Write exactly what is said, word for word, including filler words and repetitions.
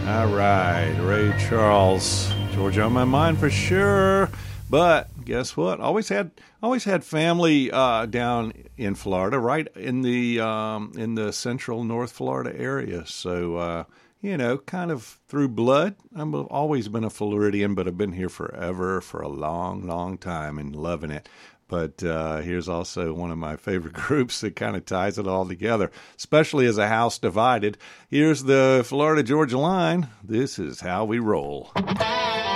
All right, Ray Charles, Georgia on my mind for sure. But guess what? Always had always had family uh, down in Florida, right in the um, in the central North Florida area. So uh, you know, kind of through blood. I've always been a Floridian, but I've been here forever, for a long, long time, and loving it. But uh, here's also one of my favorite groups that kind of ties it all together, especially as a house divided. Here's the Florida Georgia Line. This is how we roll.